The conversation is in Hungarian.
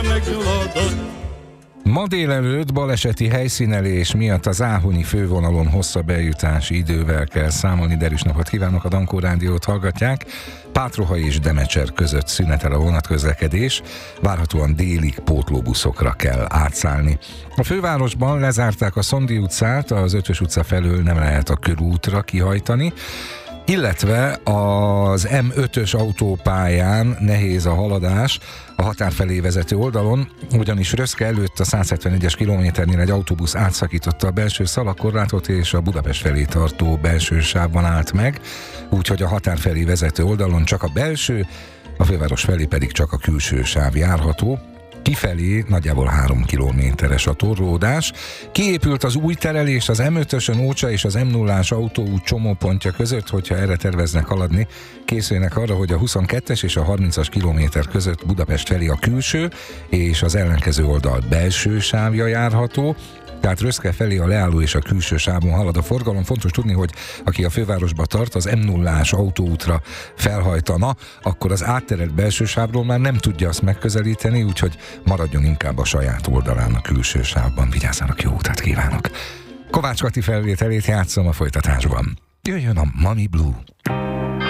Ma délelőtt baleseti helyszínelés miatt az Áhonyi fővonalon hosszabb eljutási idővel kell számolni. Derűs napot kívánok, a Dankó Rádiót hallgatják. Pátrohai és Demecser között szünetel a vonatközlekedés, várhatóan délig pótlóbuszokra kell átszállni. A fővárosban lezárták a Szondi utcát, az Ötvös utca felől nem lehet a körútra kihajtani, illetve az M5-ös autópályán nehéz a haladás a határ felé vezető oldalon, ugyanis Röszke előtt a 171-es kilométernél egy autóbusz átszakította a belső szalagkorlátot, és a Budapest felé tartó belső sávban állt meg, úgyhogy a határ felé vezető oldalon csak a belső, a főváros felé pedig csak a külső sáv járható. Kifelé nagyjából 3 kilométeres a torlódás. Kiépült az új terelés az M5-ösön Ócsa és az M0-ás autóút csomópontja között, hogyha erre terveznek haladni. Készüljenek arra, hogy a 22-es és a 30-as kilométer között Budapest felé a külső és az ellenkező oldal belső sávja járható. Tehát Röszke felé a leálló és a külső sávon halad a forgalom. Fontos tudni, hogy aki a fővárosba tart, az M0-ás autóútra felhajtana, akkor az átterelt belső sávról már nem tudja azt megközelíteni, úgyhogy maradjon inkább a saját oldalán a külső sávban. Vigyázzanak, jó utat kívánok! Kovács Kati felvételét játszom a folytatásban. Jöjjön a Mami Blue!